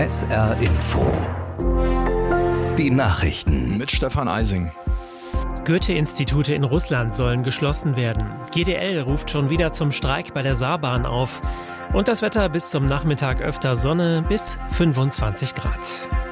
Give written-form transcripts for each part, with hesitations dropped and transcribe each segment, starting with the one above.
SR Info. Die Nachrichten mit Stefan Eising. Goethe-Institute in Russland sollen geschlossen werden. GDL ruft schon wieder zum Streik bei der Saarbahn auf. Und das Wetter bis zum Nachmittag öfter Sonne bis 25 Grad.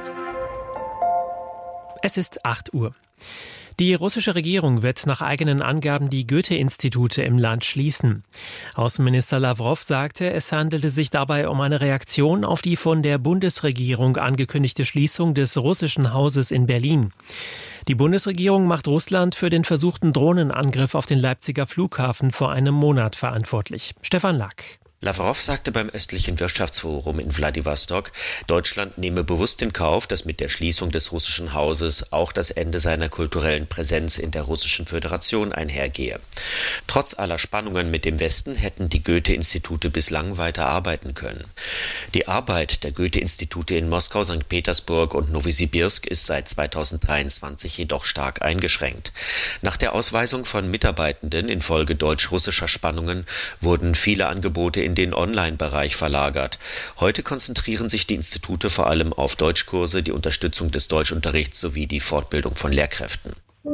Es ist 8 Uhr. Die russische Regierung wird nach eigenen Angaben die Goethe-Institute im Land schließen. Außenminister Lawrow sagte, es handelte sich dabei um eine Reaktion auf die von der Bundesregierung angekündigte Schließung des russischen Hauses in Berlin. Die Bundesregierung macht Russland für den versuchten Drohnenangriff auf den Leipziger Flughafen vor einem Monat verantwortlich. Stefan Lack. Lawrow sagte beim östlichen Wirtschaftsforum in Wladiwostok, Deutschland nehme bewusst in Kauf, dass mit der Schließung des russischen Hauses auch das Ende seiner kulturellen Präsenz in der Russischen Föderation einhergehe. Trotz aller Spannungen mit dem Westen hätten die Goethe-Institute bislang weiter arbeiten können. Die Arbeit der Goethe-Institute in Moskau, St. Petersburg und Nowosibirsk ist seit 2023 jedoch stark eingeschränkt. Nach der Ausweisung von Mitarbeitenden infolge deutsch-russischer Spannungen wurden viele Angebote in den Online-Bereich verlagert. Heute konzentrieren sich die Institute vor allem auf Deutschkurse, die Unterstützung des Deutschunterrichts sowie die Fortbildung von Lehrkräften.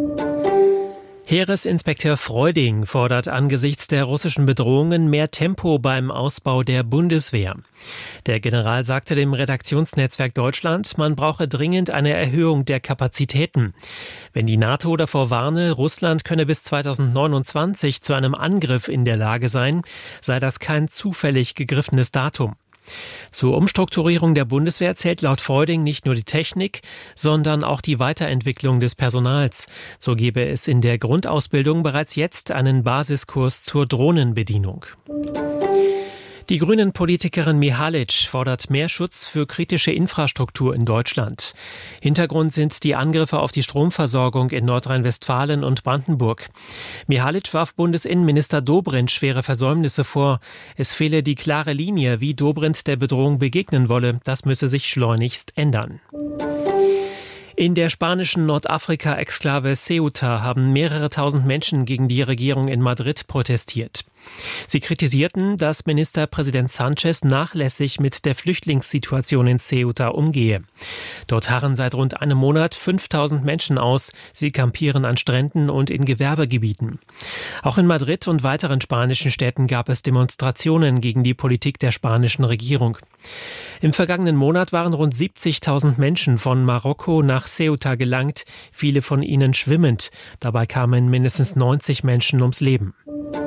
Heeresinspekteur Freuding fordert angesichts der russischen Bedrohungen mehr Tempo beim Ausbau der Bundeswehr. Der General sagte dem Redaktionsnetzwerk Deutschland, man brauche dringend eine Erhöhung der Kapazitäten. Wenn die NATO davor warne, Russland könne bis 2029 zu einem Angriff in der Lage sein, sei das kein zufällig gegriffenes Datum. Zur Umstrukturierung der Bundeswehr zählt laut Freuding nicht nur die Technik, sondern auch die Weiterentwicklung des Personals. So gebe es in der Grundausbildung bereits jetzt einen Basiskurs zur Drohnenbedienung. Die Grünen-Politikerin Mihalic fordert mehr Schutz für kritische Infrastruktur in Deutschland. Hintergrund sind die Angriffe auf die Stromversorgung in Nordrhein-Westfalen und Brandenburg. Mihalic warf Bundesinnenminister Dobrindt schwere Versäumnisse vor. Es fehle die klare Linie, wie Dobrindt der Bedrohung begegnen wolle. Das müsse sich schleunigst ändern. In der spanischen Nordafrika-Exklave Ceuta haben mehrere tausend Menschen gegen die Regierung in Madrid protestiert. Sie kritisierten, dass Ministerpräsident Sanchez nachlässig mit der Flüchtlingssituation in Ceuta umgehe. Dort harren seit rund einem Monat 5000 Menschen aus. Sie kampieren an Stränden und in Gewerbegebieten. Auch in Madrid und weiteren spanischen Städten gab es Demonstrationen gegen die Politik der spanischen Regierung. Im vergangenen Monat waren rund 70.000 Menschen von Marokko nach Ceuta gelangt, viele von ihnen schwimmend. Dabei kamen mindestens 90 Menschen ums Leben.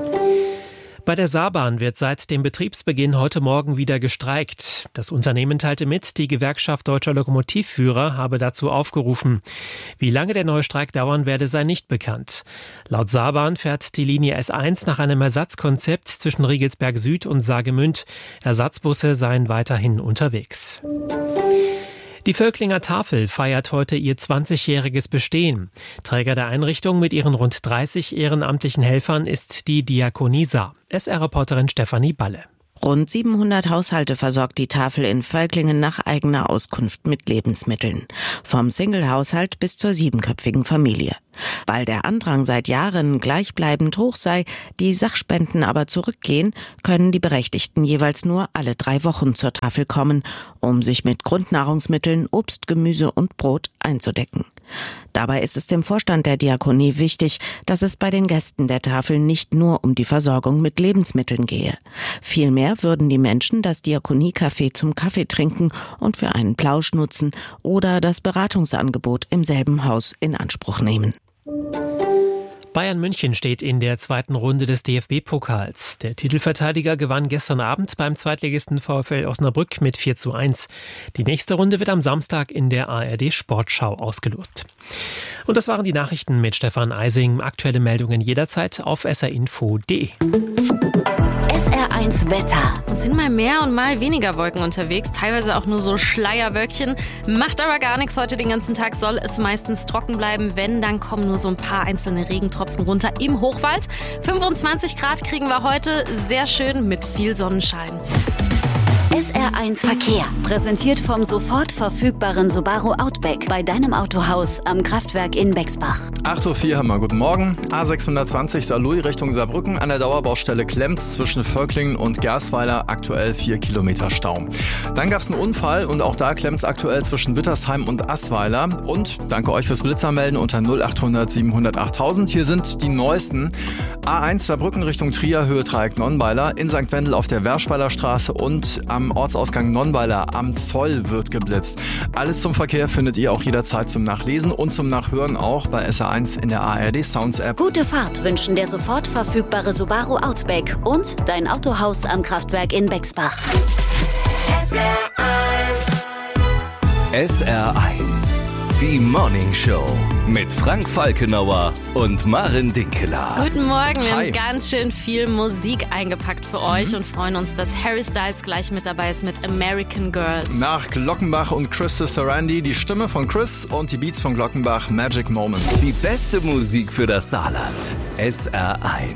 Bei der Saarbahn wird seit dem Betriebsbeginn heute Morgen wieder gestreikt. Das Unternehmen teilte mit, die Gewerkschaft Deutscher Lokomotivführer habe dazu aufgerufen. Wie lange der neue Streik dauern werde, sei nicht bekannt. Laut Saarbahn fährt die Linie S1 nach einem Ersatzkonzept zwischen Riegelsberg Süd und Saargemünd. Ersatzbusse seien weiterhin unterwegs. Die Völklinger Tafel feiert heute ihr 20-jähriges Bestehen. Träger der Einrichtung mit ihren rund 30 ehrenamtlichen Helfern ist die Diakonie Saar. SR-Reporterin Stefanie Balle. Rund 700 Haushalte versorgt die Tafel in Völklingen nach eigener Auskunft mit Lebensmitteln. Vom Single-Haushalt bis zur 7-köpfigen Familie. Weil der Andrang seit Jahren gleichbleibend hoch sei, die Sachspenden aber zurückgehen, können die Berechtigten jeweils nur alle 3 Wochen zur Tafel kommen, um sich mit Grundnahrungsmitteln, Obst, Gemüse und Brot einzudecken. Dabei ist es dem Vorstand der Diakonie wichtig, dass es bei den Gästen der Tafel nicht nur um die Versorgung mit Lebensmitteln gehe. Vielmehr würden die Menschen das Diakoniecafé zum Kaffee trinken und für einen Plausch nutzen oder das Beratungsangebot im selben Haus in Anspruch nehmen. Bayern München steht in der zweiten Runde des DFB-Pokals. Der Titelverteidiger gewann gestern Abend beim Zweitligisten VfL Osnabrück mit 4:1. Die nächste Runde wird am Samstag in der ARD-Sportschau ausgelost. Und das waren die Nachrichten mit Stefan Eising. Aktuelle Meldungen jederzeit auf srinfo.de. SR1 Wetter. Es sind mal mehr und mal weniger Wolken unterwegs, teilweise auch nur so Schleierwölkchen. Macht aber gar nichts, heute den ganzen Tag soll es meistens trocken bleiben. Wenn, dann kommen nur so ein paar einzelne Regentropfen runter im Hochwald. 25 Grad kriegen wir heute, sehr schön mit viel Sonnenschein. SR1 Verkehr, präsentiert vom sofort verfügbaren Subaru Outback bei deinem Autohaus am Kraftwerk in Bexbach. 8:04 haben wir. Guten Morgen. A620 Saarlouis Richtung Saarbrücken. An der Dauerbaustelle Klemms zwischen Völklingen und Gersweiler. Aktuell 4 Kilometer Stau. Dann gab es einen Unfall und auch da klemmt es aktuell zwischen Wittersheim und Assweiler. Und danke euch fürs Blitzermelden unter 0800 700 8000. Hier sind die neuesten. A1 Saarbrücken Richtung Trier, Höhe Dreieck Nonnweiler. In St. Wendel auf der Werschweiler Straße und am Ortsausgang Nonnweiler am Zoll wird geblitzt. Alles zum Verkehr findet ihr auch jederzeit zum Nachlesen und zum Nachhören auch bei SR1 in der ARD Sounds App. Gute Fahrt wünschen der sofort verfügbare Subaru Outback und dein Autohaus am Kraftwerk in Bexbach. SR1, die Morning Show mit Frank Falkenauer und Maren Dinkeler. Guten Morgen, wir Hi. haben ganz schön viel Musik eingepackt für euch und freuen uns, dass Harry Styles gleich mit dabei ist mit American Girls. Nach Glockenbach und Chris Sarandon die Stimme von Chris und die Beats von Glockenbach, Magic Moment. Die beste Musik für das Saarland. SR1.